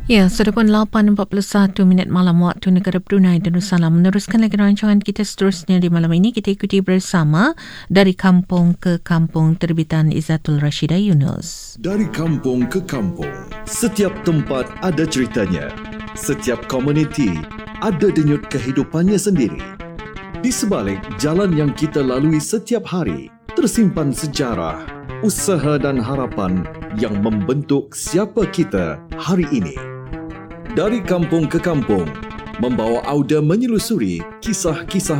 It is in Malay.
Ya, sudah pun 8.41 minit malam waktu negara Brunei Darussalam. Meneruskan lagi rancangan kita seterusnya di malam ini. Kita ikuti bersama Dari Kampung ke Kampung terbitan Izzatul Rashidah Yunus. Dari kampung ke kampung, setiap tempat ada ceritanya. Setiap komuniti ada denyut kehidupannya sendiri. Di sebalik jalan yang kita lalui setiap hari, tersimpan sejarah, usaha dan harapan yang membentuk siapa kita hari ini. Dari kampung ke kampung, membawa audio menyelusuri kisah-kisah